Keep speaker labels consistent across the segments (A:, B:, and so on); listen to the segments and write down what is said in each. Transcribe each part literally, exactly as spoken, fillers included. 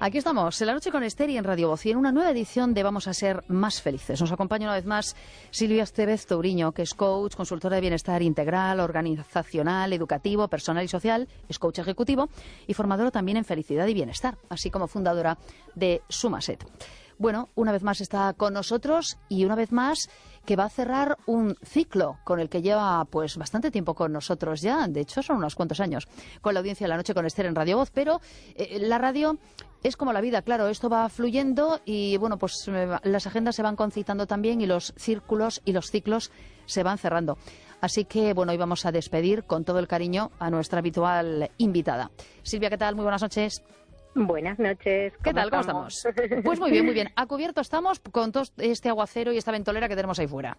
A: Aquí estamos, en la noche con Esther y en Radio Voz, y en una nueva edición de Vamos a ser más felices. Nos acompaña una vez más Silvia Estevez Touriño, que es coach, consultora de bienestar integral, organizacional, educativo, personal y social, es coach ejecutivo y formadora también en felicidad y bienestar, así como fundadora de Sumaset. Bueno, una vez más está con nosotros y una vez más que va a cerrar un ciclo con el que lleva pues bastante tiempo con nosotros ya, de hecho son unos cuantos años, con la audiencia de la noche con Esther en Radio Voz, pero eh, la radio es como la vida, claro, esto va fluyendo y bueno, pues eh, las agendas se van concitando también y los círculos y los ciclos se van cerrando. Así que bueno, hoy vamos a despedir con todo el cariño a nuestra habitual invitada. Silvia, ¿qué tal? Muy buenas noches.
B: Buenas noches.
A: ¿Qué tal? ¿Cómo estamos? Pues muy bien, muy bien. A cubierto estamos con todo este aguacero y esta ventolera que tenemos ahí fuera.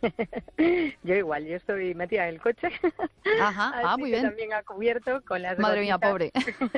B: Yo igual, yo estoy metida en el coche.
A: Ajá, ah, muy bien.
B: También a cubierto con las
A: Madre
B: gotitas.
A: mía, pobre.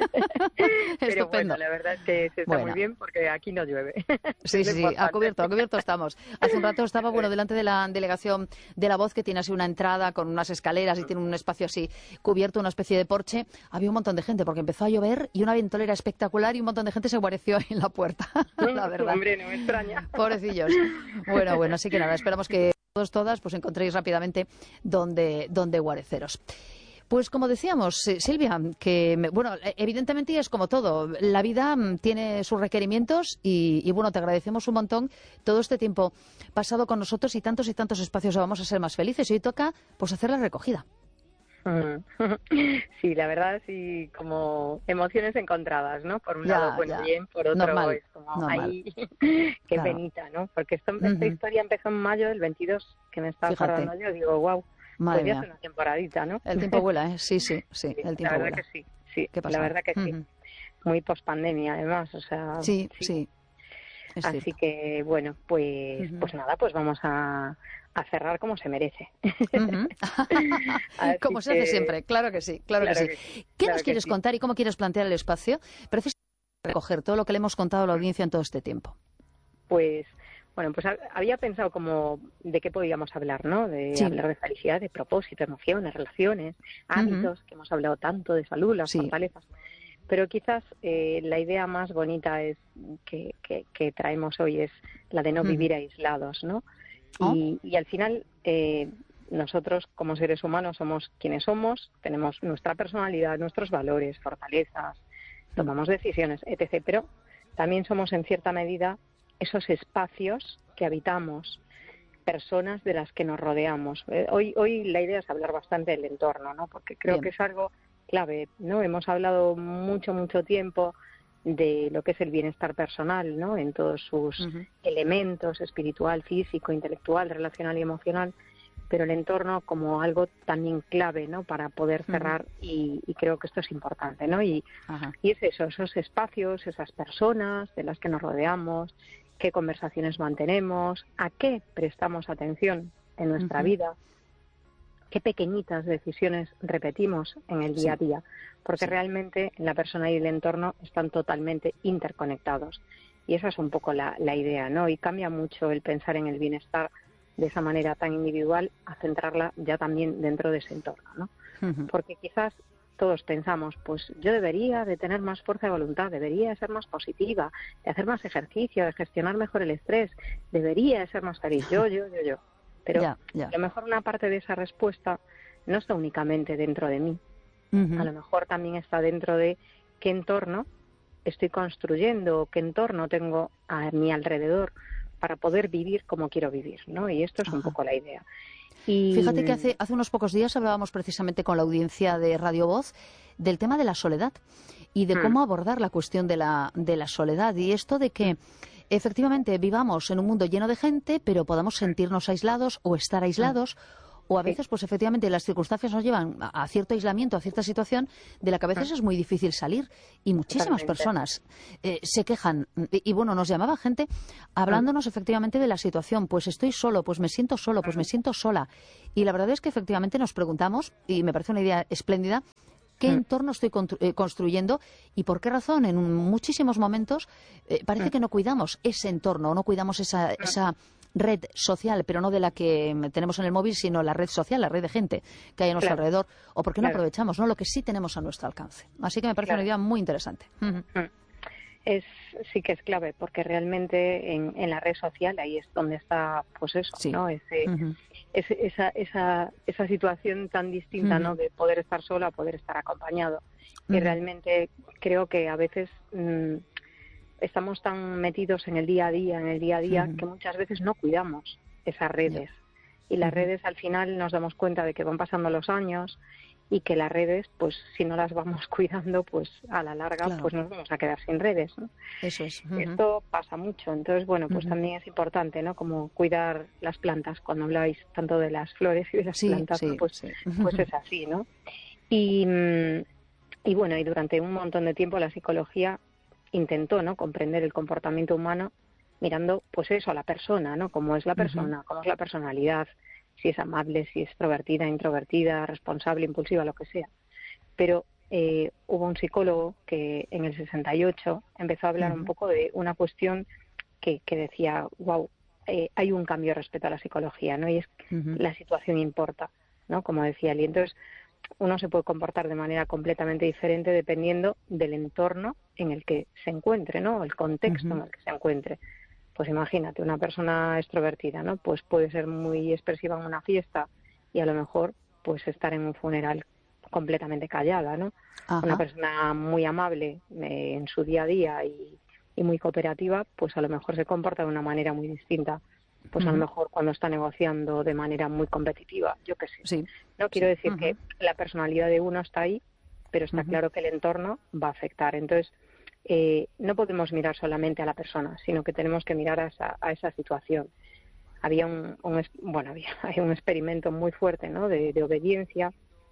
B: Pero
A: Estupendo.
B: Bueno, la verdad es que se está
A: Bueno.
B: muy bien porque aquí no llueve.
A: Sí, sí, sí, a cubierto, a cubierto estamos. Hace un rato estaba, bueno, delante de la delegación de La Voz, que tiene así una entrada con unas escaleras y tiene un espacio así cubierto, una especie de porche. Había un montón de gente porque empezó a llover y una ventolera espectacular y un montón de gente se guareció en la puerta, la verdad.
B: Hombre, no me extraña.
A: Pobrecillos. Bueno, bueno, así que nada, esperamos que todos, todas, pues encontréis rápidamente donde, donde guareceros. Pues como decíamos, eh, Silvia, que me- bueno, eh, evidentemente es como todo, la vida mm, tiene sus requerimientos y, y bueno, te agradecemos un montón todo este tiempo pasado con nosotros y tantos y tantos espacios. Vamos a ser más felices y hoy toca pues hacer la recogida.
B: Mm. Sí, la verdad, sí, como emociones encontradas, ¿no? Por un
A: Ya,
B: lado, bueno,
A: ya.
B: bien, por otro
A: Normal,
B: es como,
A: normal.
B: ay, qué
A: Claro.
B: penita, ¿no? Porque esto, esta
A: Ujú.
B: historia empezó en mayo del veintidós, que me estaba
A: Fíjate.
B: acordando yo, digo, wow,
A: Madre
B: pues ya
A: mía.
B: es una temporadita, ¿no?
A: El tiempo vuela, ¿eh? Sí, sí, sí,
B: Sí,
A: el
B: la
A: tiempo
B: verdad
A: vuela.
B: que sí, sí,
A: ¿Qué pasa?
B: la verdad que sí.
A: Ujú.
B: Muy pospandemia, además, o sea,
A: Sí, sí, es
B: Así
A: cierto.
B: que, bueno, pues,
A: Ujú.
B: pues nada, pues vamos a, a cerrar como se merece.
A: Ujú.
B: Así
A: Como se
B: que-
A: hace siempre, claro que sí, claro,
B: Claro
A: que
B: que
A: sí.
B: sí,
A: ¿Qué
B: claro
A: nos
B: que
A: quieres
B: sí.
A: contar y cómo quieres plantear el espacio? Precisamente recoger todo lo que le hemos contado a la audiencia en todo este tiempo.
B: Pues, bueno, pues ha- había pensado como de qué podíamos hablar, ¿no? De
A: Sí.
B: hablar de felicidad, de propósito, emociones, relaciones, hábitos, que hemos hablado tanto de salud, las
A: Sí.
B: fortalezas. Pero quizás eh, la idea más bonita es que, que, que traemos hoy es la de no
A: Ujú.
B: vivir aislados, ¿no?
A: Oh.
B: Y, y al final eh, nosotros como seres humanos somos quienes somos, tenemos nuestra personalidad, nuestros valores, fortalezas, tomamos decisiones, etcétera. Pero también somos en cierta medida esos espacios que habitamos, personas de las que nos rodeamos. Eh, hoy, hoy la idea es hablar bastante del entorno, ¿no? Porque creo
A: Bien.
B: que es algo clave, ¿no? Hemos hablado mucho, mucho tiempo de lo que es el bienestar personal, ¿no? En todos sus
A: Ujú.
B: elementos, espiritual, físico, intelectual, relacional y emocional, pero el entorno como algo también clave, ¿no? Para poder cerrar y, y creo que esto es importante, ¿no? Y,
A: Ajá.
B: y es eso, esos espacios, esas personas de las que nos rodeamos, qué conversaciones mantenemos, a qué prestamos atención en nuestra
A: Ujú.
B: vida, qué pequeñitas decisiones repetimos en el día a
A: Sí.
B: día, porque
A: Sí.
B: realmente la persona y el entorno están totalmente interconectados. Y esa es un poco la, la idea, ¿no? Y cambia mucho el pensar en el bienestar de esa manera tan individual a centrarla ya también dentro de ese entorno, ¿no?
A: Ujú.
B: Porque quizás todos pensamos, pues yo debería de tener más fuerza de voluntad, debería de ser más positiva, de hacer más ejercicio, de gestionar mejor el estrés, debería de ser más feliz, yo, yo, yo, yo. Pero
A: Ya, ya.
B: a lo mejor una parte de esa respuesta no está únicamente dentro de mí,
A: Ujú.
B: a lo mejor también está dentro de qué entorno estoy construyendo, qué entorno tengo a mi alrededor para poder vivir como quiero vivir, ¿no? Y esto es un
A: Ajá.
B: poco la idea. Y
A: Fíjate que hace, hace unos pocos días hablábamos precisamente con la audiencia de Radio Voz del tema de la soledad y de
B: Hmm.
A: cómo abordar la cuestión de la, de la soledad y esto de que efectivamente vivamos en un mundo lleno de gente, pero podamos sentirnos aislados o estar aislados. O a
B: Sí.
A: veces, pues efectivamente, las circunstancias nos llevan a, a cierto aislamiento, a cierta situación de la que a veces es muy difícil salir. Y muchísimas
B: Totalmente.
A: personas eh, se quejan. Y, y, bueno, nos llamaba gente hablándonos efectivamente de la situación. Pues estoy solo, pues me siento solo, pues me siento sola. Y la verdad es que efectivamente nos preguntamos, y me parece una idea espléndida, ¿qué
B: Mm.
A: entorno estoy constru- eh, construyendo y por qué razón? En un- muchísimos momentos eh, parece
B: Mm.
A: que no cuidamos ese entorno, no cuidamos esa, esa red social, pero no de la que tenemos en el móvil, sino la red social, la red de gente que hay a nuestro
B: Claro.
A: alrededor, o por qué no
B: Claro.
A: aprovechamos, ¿no? Lo que sí tenemos a nuestro alcance. Así que me parece
B: Claro.
A: una idea muy interesante. Ujú.
B: Mm. es sí que es clave, porque realmente en, en la red social ahí es donde está, pues eso,
A: Sí.
B: ¿no? Ese,
A: Uh-huh.
B: ese, esa, esa, esa situación tan distinta,
A: Uh-huh.
B: ¿no? De poder estar solo a poder estar acompañado. Y
A: Uh-huh.
B: realmente creo que a veces mmm, estamos tan metidos en el día a día, en el día a día,
A: Uh-huh.
B: que muchas veces no cuidamos esas redes.
A: Yeah.
B: Y las
A: Uh-huh.
B: redes al final nos damos cuenta de que van pasando los años y que las redes, pues si no las vamos cuidando, pues a la larga
A: Claro.
B: pues nos vamos a quedar sin redes, ¿no?
A: Eso es. Uh-huh.
B: Esto pasa mucho, entonces bueno, pues
A: Uh-huh.
B: también es importante, ¿no? Como cuidar las plantas, cuando habláis tanto de las flores y de las
A: Sí,
B: plantas, ¿no?
A: sí,
B: Pues,
A: sí.
B: pues es así, ¿no? Y, y bueno, y durante un montón de tiempo la psicología intentó, ¿no? Comprender el comportamiento humano mirando, pues eso, a la persona, ¿no? Cómo es la persona, uh-huh. cómo es la personalidad, si es amable, si es extrovertida, introvertida, responsable, impulsiva, lo que sea. Pero eh, hubo un psicólogo que en el sesenta y ocho empezó a hablar uh-huh. un poco de una cuestión que, que decía, wow, eh, hay un cambio respecto a la psicología, ¿no? Y es que uh-huh. la situación importa, ¿no? Como decía él. Y entonces uno se puede comportar de manera completamente diferente dependiendo del entorno en el que se encuentre, ¿no? El contexto uh-huh. en el que se encuentre. Pues imagínate, una persona extrovertida, ¿no? Pues puede ser muy expresiva en una fiesta y a lo mejor pues estar en un funeral completamente callada, ¿no?
A: Ajá.
B: Una persona muy amable eh, en su día a día y, y muy cooperativa, pues a lo mejor se comporta de una manera muy distinta. Pues uh-huh. a lo mejor cuando está negociando de manera muy competitiva, yo qué sé.
A: Sí.
B: No quiero
A: sí.
B: decir
A: uh-huh.
B: que la personalidad de uno está ahí, pero está uh-huh. claro que el entorno va a afectar. Entonces, eh, no podemos mirar solamente a la persona, sino que tenemos que mirar a esa, a esa situación. Había un, un bueno, había, hay un experimento muy fuerte, ¿no? De, de obediencia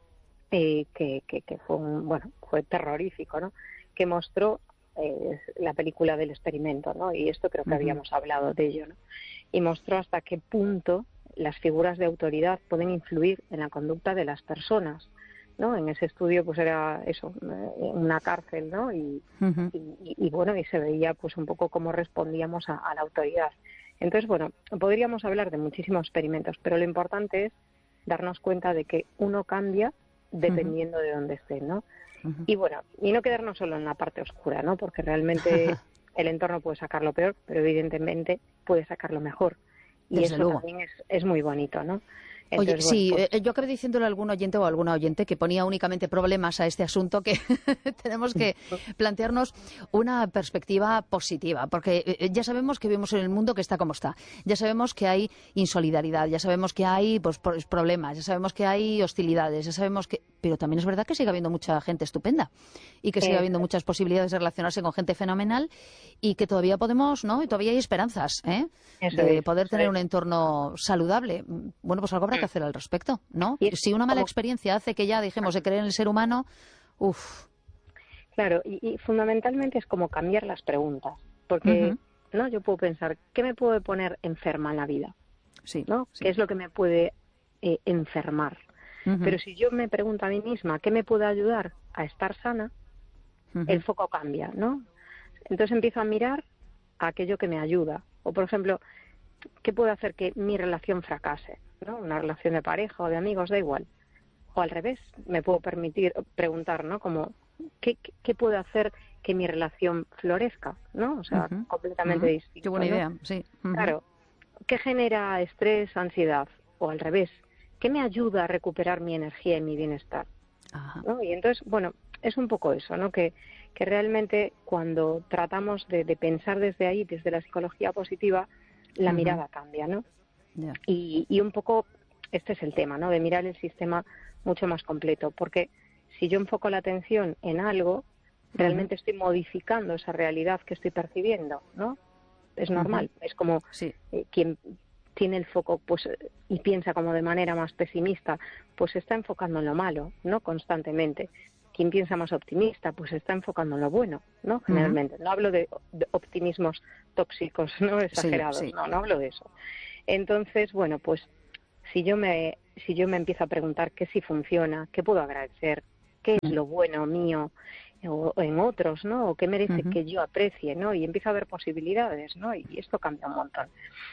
B: eh, que, que, que fue un, bueno, fue terrorífico, ¿no? Que mostró eh, la película del experimento, ¿no? Y esto creo que uh-huh. habíamos hablado de ello, ¿no? Y mostró hasta qué punto las figuras de autoridad pueden influir en la conducta de las personas, ¿no? En ese estudio pues era eso, una cárcel, ¿no? Y, uh-huh. y, y bueno, y se veía pues un poco cómo respondíamos a, a la autoridad. Entonces, bueno, podríamos hablar de muchísimos experimentos, pero lo importante es darnos cuenta de que uno cambia dependiendo uh-huh. de dónde esté, ¿no? Uh-huh. Y bueno, y no quedarnos solo en la parte oscura, ¿no? Porque realmente el entorno puede sacar lo peor, pero evidentemente puede sacar lo mejor. Y
A: Desde
B: eso
A: luego.
B: también es, es muy bonito, ¿no?
A: Entonces, Oye, sí,
B: bueno, pues...
A: yo acabé diciéndole a algún oyente o a alguna oyente que ponía únicamente problemas a este asunto, que tenemos que plantearnos una perspectiva positiva, porque ya sabemos que vivimos en el mundo que está como está, ya sabemos que hay insolidaridad, ya sabemos que hay pues, problemas, ya sabemos que hay hostilidades, ya sabemos que... Pero también es verdad que sigue habiendo mucha gente estupenda y que sigue habiendo muchas posibilidades de relacionarse con gente fenomenal y que todavía podemos, ¿no? Y todavía hay esperanzas, ¿eh? De
B: es,
A: poder tener
B: es.
A: un entorno saludable. Bueno, pues algo habrá que hacer al respecto, ¿no?
B: Y
A: si una mala
B: como...
A: experiencia hace que ya dejemos de creer en el ser humano, uff.
B: Claro, y, y fundamentalmente es como cambiar las preguntas, porque uh-huh. no, yo puedo pensar, ¿qué me puede poner enferma en la vida?
A: Sí,
B: ¿no?
A: sí.
B: ¿Qué es lo que me puede eh, enfermar? Uh-huh. Pero si yo me pregunto a mí misma, ¿qué me puede ayudar a estar sana? Uh-huh. El foco cambia, ¿no? Entonces empiezo a mirar a aquello que me ayuda. O, por ejemplo, ¿qué puede hacer que mi relación fracase? ¿No? Una relación de pareja o de amigos, da igual. O al revés, me puedo permitir preguntar, ¿no? Como, ¿qué, qué puede hacer que mi relación florezca? ¿No? O sea, uh-huh. completamente uh-huh. distinto.
A: Qué buena
B: ¿no?
A: idea, sí. Uh-huh.
B: Claro. ¿Qué genera estrés, ansiedad? O al revés, ¿qué me ayuda a recuperar mi energía y mi bienestar?
A: Ajá.
B: ¿No? Y entonces, bueno, es un poco eso, ¿no? Que, que realmente cuando tratamos de, de pensar desde ahí, desde la psicología positiva, la uh-huh. mirada cambia, ¿no?
A: Yeah.
B: Y, y un poco este es el tema, ¿no? De mirar el sistema mucho más completo, porque si yo enfoco la atención en algo, realmente uh-huh. estoy modificando esa realidad que estoy percibiendo, ¿no? Es normal, uh-huh. es como
A: sí.
B: eh, quien tiene el foco pues y piensa como de manera más pesimista, pues se está enfocando en lo malo, ¿no? Constantemente. Quien piensa más optimista, pues se está enfocando en lo bueno, ¿no? Generalmente. Uh-huh. No hablo de, de optimismos tóxicos, ¿no? Exagerados,
A: sí, sí.
B: no, no hablo de eso. Entonces, bueno, pues si yo me si yo me empiezo a preguntar qué sí funciona, qué puedo agradecer, qué uh-huh. es lo bueno mío o, o en otros, ¿no? O qué merece uh-huh. que yo aprecie, ¿no? Y empiezo a ver posibilidades, ¿no? Y esto cambia un montón.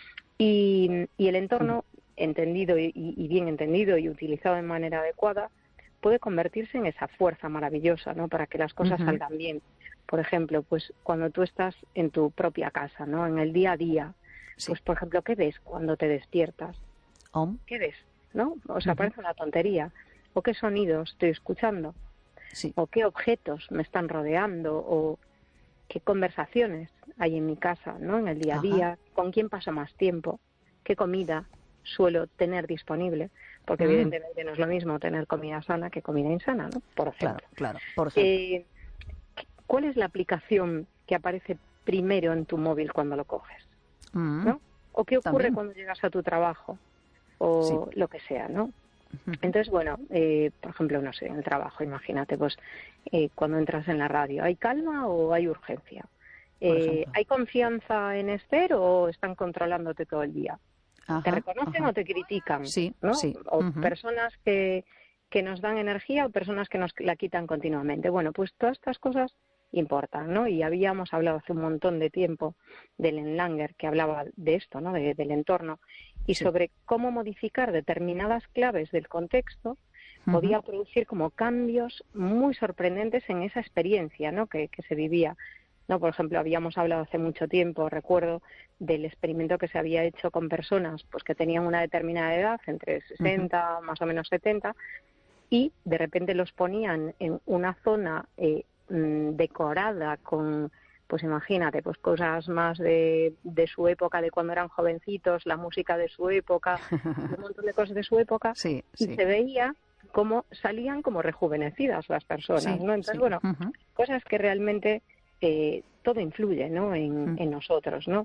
B: Y, y el entorno, entendido y, y bien entendido y utilizado de manera adecuada, puede convertirse en esa fuerza maravillosa, ¿no? Para que las cosas uh-huh. salgan bien. por ejemplo, pues cuando tú estás en tu propia casa, ¿no? En el día a día,
A: Sí.
B: pues por ejemplo, ¿qué ves cuando te despiertas?
A: Om.
B: ¿Qué ves? ¿No? O sea,
A: Ujú.
B: parece una tontería. ¿O qué sonidos estoy escuchando?
A: Sí.
B: ¿O qué objetos me están rodeando? ¿O qué conversaciones hay en mi casa, ¿no? En el día a
A: Ajá.
B: día, ¿con quién paso más tiempo? ¿Qué comida suelo tener disponible? Porque
A: Mm.
B: evidentemente no es lo mismo tener comida sana que comida insana, ¿no? Por
A: Claro,
B: ejemplo.
A: claro, por ejemplo.
B: Eh, ¿Cuál es la aplicación que aparece primero en tu móvil cuando lo coges?
A: Mm.
B: ¿No? ¿O qué ocurre
A: También.
B: cuando llegas a tu trabajo?
A: Sí.
B: O lo que sea, ¿no?
A: Ujú.
B: Entonces, bueno, eh, por ejemplo, no sé, en el trabajo, imagínate, pues eh, cuando entras en la radio, ¿hay calma o hay urgencia?
A: Por
B: Eh,
A: ejemplo.
B: ¿Hay confianza en Esther o están controlándote todo el día? ¿Te
A: Ajá,
B: reconocen
A: ajá.
B: o te critican?
A: Sí,
B: ¿No?
A: sí.
B: O
A: Ujú.
B: personas que, que nos dan energía o personas que nos la quitan continuamente. Bueno, pues todas estas cosas importan, ¿no? Y habíamos hablado hace un montón de tiempo del Enlanger, que hablaba de esto, ¿no? De- del entorno, y
A: Sí.
B: sobre cómo modificar determinadas claves del contexto
A: Ujú.
B: podía producir como cambios muy sorprendentes en esa experiencia, ¿no? que, que se vivía. ¿No? Por ejemplo, habíamos hablado hace mucho tiempo, recuerdo, del experimento que se había hecho con personas pues que tenían una determinada edad, entre
A: Ujú.
B: sesenta, más o menos setenta, y de repente los ponían en una zona eh, mm, decorada con, pues imagínate, pues cosas más de, de su época, de cuando eran jovencitos, la música de su época, un montón de cosas de su época,
A: Sí,
B: y
A: sí.
B: se veía cómo salían como rejuvenecidas las personas,
A: Sí,
B: ¿no? Entonces,
A: sí.
B: bueno,
A: Ujú.
B: cosas que realmente eh, todo influye, ¿no? En,
A: Mm.
B: en nosotros, ¿no?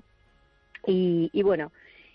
B: Y, y bueno,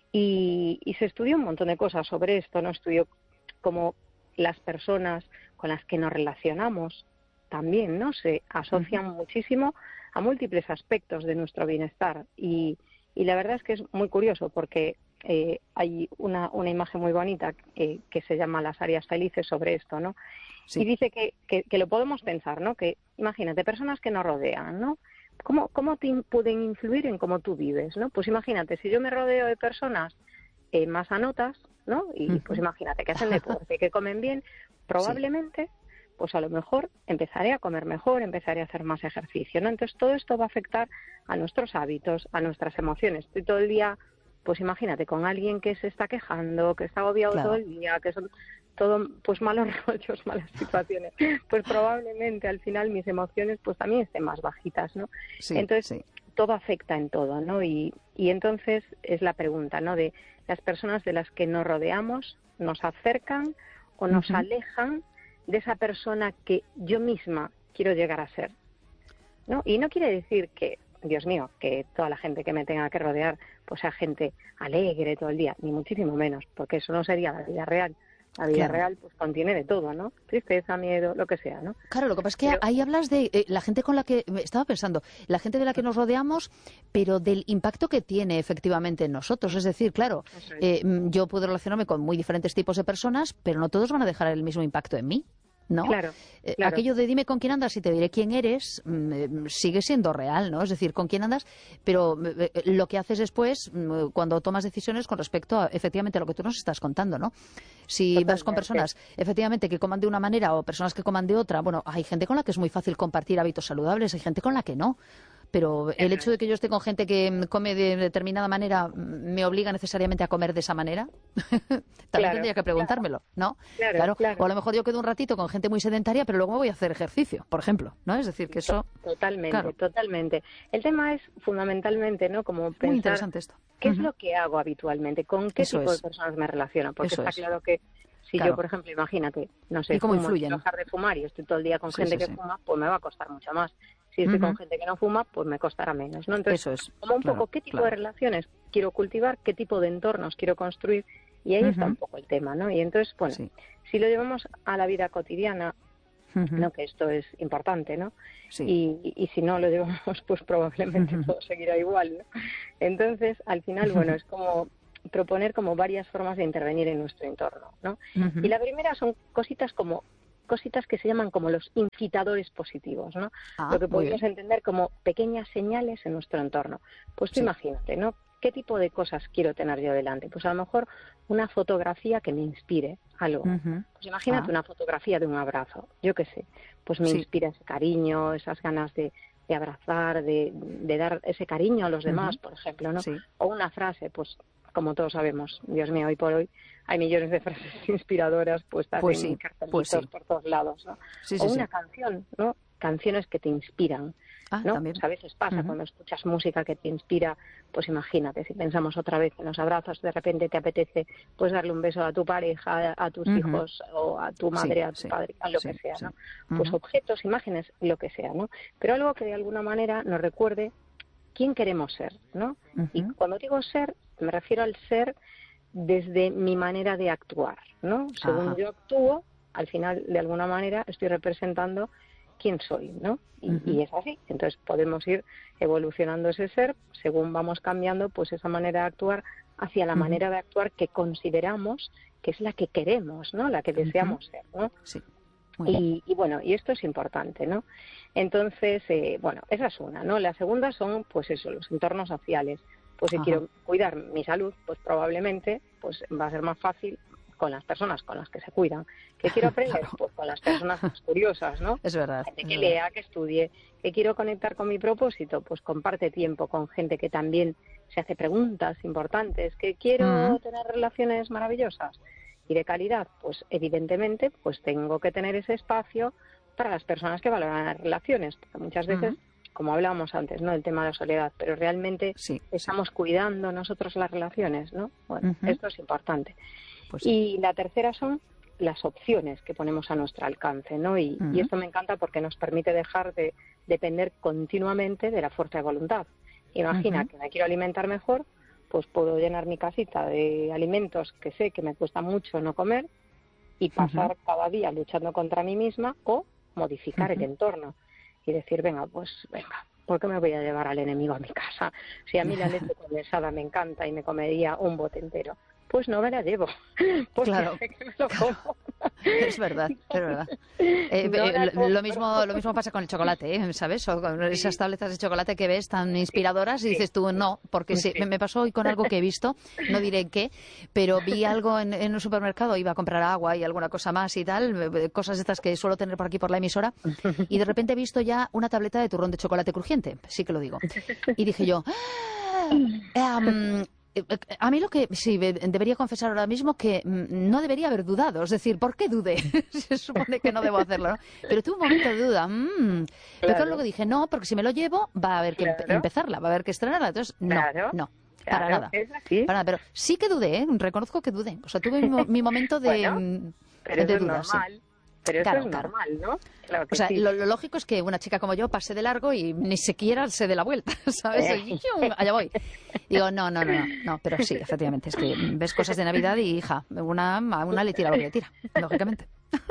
B: y, y se estudió un montón de cosas sobre esto, ¿no? Estudió cómo las personas con las que nos relacionamos también, ¿no? Se
A: Ujú.
B: asocian muchísimo a múltiples aspectos de nuestro bienestar. Y, y la verdad es que es muy curioso porque eh, hay una, una imagen muy bonita eh, que se llama Las áreas felices sobre esto, ¿no? Y
A: Sí.
B: dice que, que, que lo podemos pensar, ¿no? Que imagínate, personas que nos rodean, ¿no? ¿Cómo, cómo te in- pueden influir en cómo tú vives, ¿no? Pues imagínate, si yo me rodeo de personas eh, más sanotas, ¿no? Y pues
A: Ujú.
B: imagínate que hacen deporte, que comen bien,
A: Sí.
B: probablemente, pues a lo mejor empezaré a comer mejor, empezaré a hacer más ejercicio, ¿no? Entonces todo esto va a afectar a nuestros hábitos, a nuestras emociones. Estoy todo el día, pues imagínate, con alguien que se está quejando, que está agobiado todo
A: Claro.
B: el día, que son todo pues malos rollos, malas situaciones, pues probablemente al final mis emociones pues también estén más bajitas, ¿no?
A: Sí,
B: Entonces
A: sí.
B: todo afecta en todo, ¿no? Y, y entonces es la pregunta, ¿no? De las personas de las que nos rodeamos, nos acercan o nos
A: Ujú.
B: alejan de esa persona que yo misma quiero llegar a ser, ¿no? Y no quiere decir que, Dios mío, que toda la gente que me tenga que rodear pues sea gente alegre todo el día, ni muchísimo menos, porque eso no sería la vida real. La vida
A: Claro.
B: real pues contiene de todo, ¿no? Tristeza, miedo, lo que sea, ¿no?
A: Claro, lo que pasa es que
B: Pero
A: ahí hablas de eh, la gente con la que me estaba pensando, la gente de la que nos rodeamos, pero del impacto que tiene efectivamente en nosotros. Es decir, claro,
B: eso es,
A: eh, mm, yo puedo relacionarme con muy diferentes tipos de personas, pero no todos van a dejar el mismo impacto en mí, ¿no?
B: claro,
A: Eh,
B: claro,
A: aquello de dime con quién andas y te diré quién eres, mm, eh, sigue siendo real, ¿no? Es decir, con quién andas, pero eh, eh, lo que haces después, mm, cuando tomas decisiones con respecto a efectivamente a lo que tú nos estás contando, ¿no? Si vas con
B: totalmente.
A: personas, efectivamente, que coman de una manera o personas que coman de otra, bueno, hay gente con la que es muy fácil compartir hábitos saludables, hay gente con la que no. Pero el
B: Eso
A: hecho de
B: es,
A: que yo esté con gente que mm, come de determinada manera mm, me obliga necesariamente a comer de esa manera, también
B: claro,
A: tendría que
B: claro,
A: preguntármelo, ¿no?
B: claro,
A: Claro. O
B: claro.
A: a lo mejor yo quedo un ratito con gente muy sedentaria, pero luego me voy a hacer ejercicio, por ejemplo, ¿no? Es decir, que
B: To-
A: eso,
B: Totalmente,
A: claro,
B: totalmente. El tema es fundamentalmente, ¿no? Como
A: muy
B: pensar
A: interesante esto.
B: qué es
A: Ujú.
B: lo que hago habitualmente, con qué
A: Eso
B: tipo de
A: es,
B: personas me relaciono, porque
A: eso
B: está
A: es,
B: claro que si yo,
A: claro.
B: por ejemplo, imagínate, no
A: ¿Y
B: sé,
A: cómo
B: fumo y quiero
A: influyen?
B: dejar de fumar y estoy todo el día con
A: Sí,
B: gente
A: sí,
B: que
A: sí.
B: fuma, pues me va a costar mucho más. Si estoy con
A: Ujú.
B: gente que no fuma, pues me costará menos, ¿no? Entonces,
A: Eso es,
B: como un
A: claro,
B: poco qué tipo de
A: claro.
B: relaciones quiero cultivar, qué tipo de entornos quiero construir, y ahí está un
A: Ujú.
B: poco el tema, ¿no? Y entonces, bueno,
A: Sí.
B: si lo llevamos a la vida cotidiana,
A: Ujú.
B: ¿no? Que esto es importante, ¿no?
A: Sí.
B: Y, y si no lo llevamos, pues probablemente todo seguirá igual, ¿no? Entonces, al final, bueno, es como proponer como varias formas de intervenir en nuestro entorno, ¿no? Y
A: Ujú.
B: la primera son cositas como cositas que se llaman como los incitadores positivos, ¿no? Lo
A: Ah,
B: que
A: muy
B: podemos
A: bien.
B: entender como pequeñas señales en nuestro entorno. Pues tú
A: Sí.
B: imagínate, ¿no? ¿Qué tipo de cosas quiero tener yo delante? Pues a lo mejor una fotografía que me inspire algo.
A: Ujú.
B: Pues imagínate
A: Ah,
B: una fotografía de un abrazo, yo qué sé, pues me
A: sí.
B: inspira ese cariño, esas ganas de, de abrazar, de, de dar ese cariño a los demás, uh-huh. por ejemplo, ¿no?
A: Sí.
B: O una frase, pues como todos sabemos, Dios mío, hoy por hoy hay millones de frases inspiradoras puestas
A: pues
B: en
A: sí,
B: cartelitos
A: pues sí.
B: por todos lados, ¿no?
A: Sí,
B: o
A: sí,
B: una
A: sí.
B: canción, ¿no? Canciones que te inspiran,
A: ah,
B: ¿no?
A: también.
B: Pues a veces pasa
A: uh-huh.
B: cuando escuchas música que te inspira, pues imagínate, si pensamos otra vez en los abrazos, de repente te apetece pues darle un beso a tu pareja, a tus
A: uh-huh.
B: hijos, o a tu madre,
A: sí,
B: a tu
A: sí,
B: padre, a lo
A: sí,
B: que sea,
A: sí.
B: ¿no?
A: Uh-huh.
B: Pues objetos, imágenes, lo que sea, ¿no? Pero algo que de alguna manera nos recuerde quién queremos ser, ¿no?
A: Uh-huh.
B: Y cuando digo ser, me refiero al ser desde mi manera de actuar, ¿no? Según
A: Ajá.
B: yo actúo, al final, de alguna manera, estoy representando quién soy, ¿no? Y,
A: uh-huh.
B: y es así. Entonces podemos ir evolucionando ese ser según vamos cambiando pues esa manera de actuar hacia la uh-huh. manera de actuar que consideramos que es la que queremos, ¿no? La que deseamos uh-huh. ser, ¿no?
A: Sí.
B: Y, y bueno, y esto es importante, ¿no? Entonces, eh, bueno, esa es una, ¿no? La segunda son, pues eso, los entornos sociales. Pues si Ajá. quiero cuidar mi salud, pues probablemente pues va a ser más fácil con las personas con las que se cuidan. ¿Qué quiero aprender? Claro. Pues con las personas más curiosas, ¿no?
A: Es verdad.
B: Gente
A: es
B: que
A: verdad.
B: lea, que estudie. ¿Qué quiero conectar con mi propósito? Pues comparte tiempo con gente que también se hace preguntas importantes. ¿Que quiero uh-huh. tener relaciones maravillosas y de calidad? Pues evidentemente pues tengo que tener ese espacio para las personas que valoran las relaciones, porque muchas veces, uh-huh. como hablábamos antes, ¿no? El tema de la soledad, pero realmente
A: sí,
B: estamos
A: sí.
B: cuidando nosotros las relaciones, ¿no? Bueno, uh-huh. esto es importante.
A: Pues sí.
B: Y la tercera son las opciones que ponemos a nuestro alcance, ¿no? Y, uh-huh. y esto me encanta porque nos permite dejar de depender continuamente de la fuerza de voluntad. Imagina uh-huh. que me quiero alimentar mejor, pues puedo llenar mi casita de alimentos que sé que me cuesta mucho no comer y pasar uh-huh. cada día luchando contra mí misma o modificar uh-huh. el entorno y decir, venga, pues venga, ¿por qué me voy a llevar al enemigo a mi casa? Si a mí la leche condensada me encanta y me comería un bote entero, pues no me la llevo, porque
A: claro,
B: sé que me lo
A: claro.
B: como.
A: Es verdad, es verdad. Eh,
B: No
A: eh,
B: la
A: lo mismo lo mismo pasa con el chocolate, ¿eh? ¿Sabes? O con esas tabletas de chocolate que ves tan inspiradoras y dices tú no, porque sí,
B: Sí.
A: me, me pasó hoy con algo que he visto, no diré qué, pero vi algo en, en un supermercado, iba a comprar agua y alguna cosa más y tal, cosas de estas que suelo tener por aquí por la emisora, y de repente he visto ya una tableta de turrón de chocolate crujiente, sí que lo digo. Y dije yo, ¡ah! um, a mí lo que sí debería confesar ahora mismo que no debería haber dudado, es decir, ¿por qué dudé? Se supone que no debo hacerlo, ¿no? Pero tuve un momento de duda, mmm. pero claro, luego dije, no, porque si me lo llevo va a haber que claro. empezarla, va a haber que estrenarla, entonces no, claro. no. Para
B: claro,
A: nada.
B: Es así.
A: Para nada. Pero sí que dudé, ¿eh? Reconozco que dudé. O sea, tuve mi, mi momento de,
B: bueno, pero
A: de
B: eso
A: duda.
B: es normal.
A: Sí.
B: Pero
A: claro,
B: eso es
A: claro.
B: normal, ¿no? Claro que
A: o sea,
B: sí.
A: lo, lo lógico es que una chica como yo pase de largo y ni siquiera se dé la vuelta, ¿sabes? Y, ¡yum! Allá voy. Digo, no, no, no, no, no, pero sí, efectivamente, es que ves cosas de Navidad y, hija, una, a una le tira lo que le tira, lógicamente.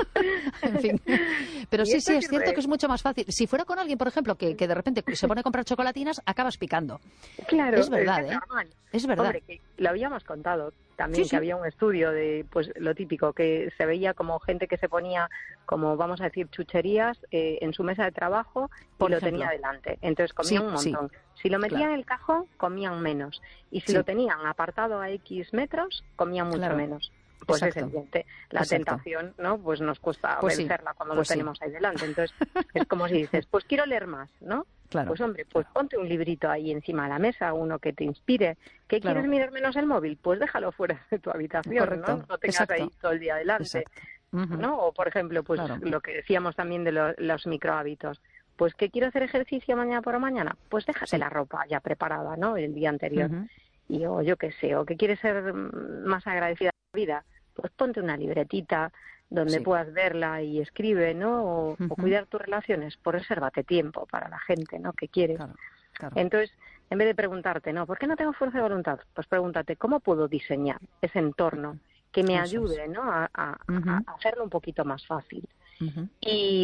A: En fin. Pero sí, sí, es cierto que es mucho más fácil. Si fuera con alguien, por ejemplo, que, que de repente se pone a comprar chocolatinas, acabas picando.
B: Claro,
A: es verdad,
B: es
A: ¿eh?
B: normal.
A: Es verdad.
B: Hombre, que lo habíamos contado también,
A: sí,
B: que
A: sí.
B: había un estudio de, pues, lo típico, que se veía como gente que se ponía, como vamos a decir, chucherías eh, en su mesa de trabajo y
A: por
B: lo
A: ejemplo.
B: tenía delante. Entonces comían
A: sí,
B: un montón.
A: Sí.
B: Si lo metían
A: Claro.
B: en el cajón, comían menos. Y si
A: Sí.
B: lo tenían apartado a X metros, comían mucho
A: claro.
B: menos. Pues
A: Exacto.
B: es evidente. La
A: Exacto.
B: tentación, ¿no? Pues nos cuesta
A: pues
B: vencerla
A: sí.
B: cuando
A: pues
B: lo tenemos
A: sí.
B: ahí delante. Entonces, es como si dices, pues quiero leer más, ¿no?
A: Claro.
B: Pues hombre, pues
A: claro.
B: ponte un librito ahí encima de la mesa, uno que te inspire. ¿Qué
A: claro.
B: quieres mirar menos el móvil? Pues déjalo fuera de tu habitación,
A: Correcto.
B: ¿no? No tengas
A: Exacto.
B: ahí todo el día delante.
A: Exacto. Uh-huh.
B: ¿No? O, por ejemplo, pues
A: claro.
B: lo que decíamos también de lo, los microhábitos. Pues que quiero hacer ejercicio mañana por la mañana, pues déjate
A: sí.
B: la ropa ya preparada, ¿no? El día anterior.
A: Uh-huh.
B: Y o yo qué sé, o que quieres ser más agradecida a la vida, pues ponte una libretita donde
A: sí.
B: puedas verla y escribe, ¿no? O,
A: uh-huh.
B: o cuidar tus relaciones, pues resérvate tiempo para la gente, ¿no? Que quieres.
A: Claro. Claro.
B: Entonces, en vez de preguntarte, ¿no? ¿Por qué no tengo fuerza de voluntad? Pues pregúntate, ¿cómo puedo diseñar ese entorno que me
A: Eso
B: ayude,
A: es.
B: ¿no? A, a,
A: uh-huh.
B: a hacerlo un poquito más fácil.
A: Uh-huh.
B: Y,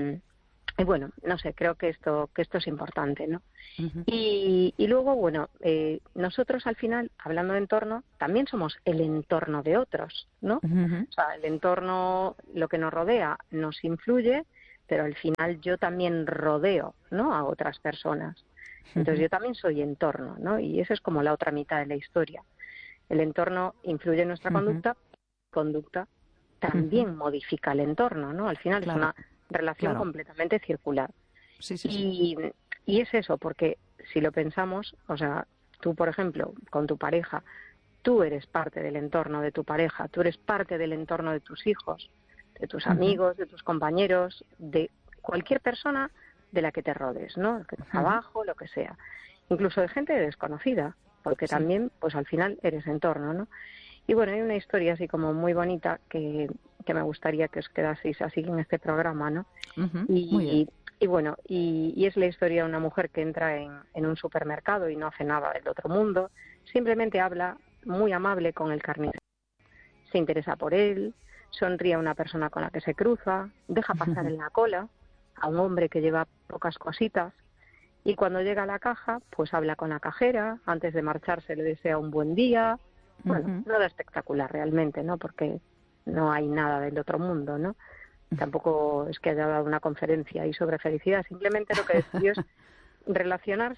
B: y bueno, no sé, creo que esto que esto es importante, ¿no?
A: Uh-huh.
B: Y, y luego, bueno, eh, nosotros al final, hablando de entorno, también somos el entorno de otros, ¿no?
A: Uh-huh.
B: O sea, el entorno, lo que nos rodea, nos influye, pero al final yo también rodeo, ¿no? A otras personas. Entonces uh-huh. yo también soy entorno, ¿no? Y esa es como la otra mitad de la historia. El entorno influye en nuestra uh-huh. conducta, conducta también uh-huh. modifica el entorno, ¿no? Al final claro. es una relación claro. completamente circular.
A: Sí, sí,
B: y,
A: sí.
B: y es eso, porque si lo pensamos, o sea, tú, por ejemplo, con tu pareja, tú eres parte del entorno de tu pareja, tú eres parte del entorno de tus hijos, de tus amigos, de tus compañeros, de cualquier persona de la que te rodes, ¿no? De tu trabajo, lo que sea. Incluso de gente desconocida, porque sí. también, pues al final eres entorno, ¿no? Y bueno, hay una historia así como muy bonita que, que me gustaría que os quedaseis así en este programa, ¿no?
A: Uh-huh.
B: Y, y bueno, y, y es la historia de una mujer que entra en, en un supermercado y no hace nada del otro mundo, simplemente habla muy amable con el carnicero, se interesa por él, sonríe a una persona con la que se cruza, deja pasar en la cola a un hombre que lleva pocas cositas, y cuando llega a la caja, pues habla con la cajera, antes de marcharse le desea un buen día. Bueno, uh-huh. nada espectacular realmente, ¿no? Porque no hay nada del otro mundo, ¿no? Tampoco es que haya dado una conferencia ahí sobre felicidad, simplemente lo que decidió es relacionarse